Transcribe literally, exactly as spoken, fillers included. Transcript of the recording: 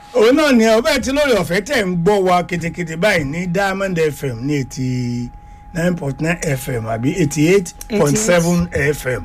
òun náà ni ọbẹ̀ tí lórí ọ̀fẹ́ tẹ̀ ń gbọ́ wa kìtìkìtì báyìí ní Diamond F M ní eighty nine point nine F M àbí eighty eight point seven F M